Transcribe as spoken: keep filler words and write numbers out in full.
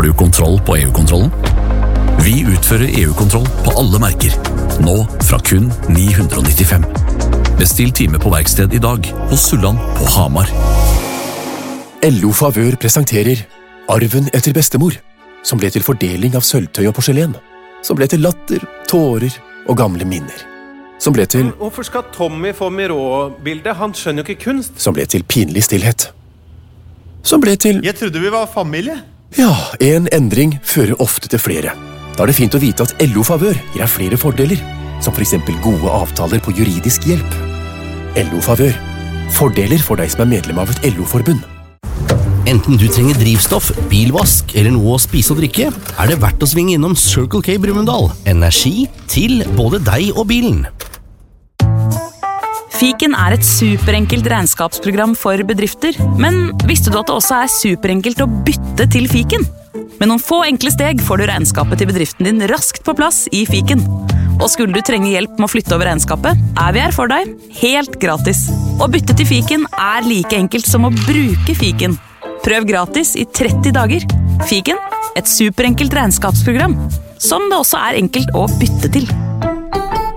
Har du kontroll på E U-kontrollen? Vi utfører E U-kontroll på alle merker, nå fra kun ni hundre nittifem. Bestill time på verksted i dag hos Sulland på Hamar. L O Favør presenterer Arven etter bestemor, som ble til fordeling av sølvtøy og porselen, som ble til latter, tårer og gamle minner, som ble til... Hvorfor skal Tommy få Miró-bildet? Han skjønner jo ikke kunst. Som ble til pinlig stillhet. Som ble til... Jeg trodde vi var familie. Ja, en endring fører ofte til flere. Da er det fint å vite at L O Favør gir deg flere fordeler, som for eksempel gode avtaler på juridisk hjelp. L O Favør. Fordeler for deg som er medlem av et L O-forbund. Enten du trenger drivstoff, bilvask eller noe å spise og drikke, er det verdt å svinge innom Circle K Brumunddal. Energi til både deg og bilen. Fiken er et superenkelt regnskapsprogram for bedrifter, men visste du at det også er superenkelt å bytte til Fiken? Med noen få enkle steg får du regnskapet til bedriften din raskt på plass i Fiken. Og skulle du trenge hjelp med å flytte over regnskapet, er vi her for deg, helt gratis. Å bytte til Fiken er like enkelt som å bruke Fiken. Prøv gratis i tretti dager. Fiken, et superenkelt regnskapsprogram, som det også er enkelt å bytte til.